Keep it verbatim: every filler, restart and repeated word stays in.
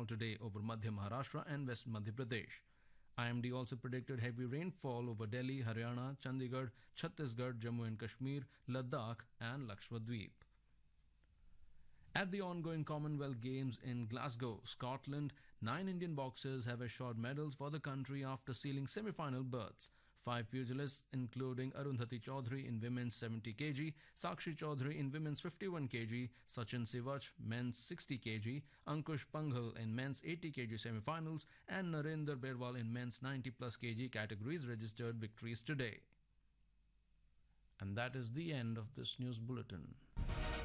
rainfall today over Madhya Maharashtra and West Madhya Pradesh. I M D also predicted heavy rainfall over Delhi, Haryana, Chandigarh, Chhattisgarh, Jammu and Kashmir, Ladakh, and Lakshadweep. At the ongoing Commonwealth Games in Glasgow, Scotland, nine Indian boxers have assured medals for the country after sealing semi-final berths. Five pugilists, including Arundhati Chaudhary in women's seventy kilograms, Sakshi Chaudhary in women's fifty-one kilograms, Sachin Sivach men's sixty kilograms, Ankush Panghal in men's eighty kilograms semi-finals, and Narendra Berwal in men's ninety plus kilograms categories registered victories today. And that is the end of this news bulletin.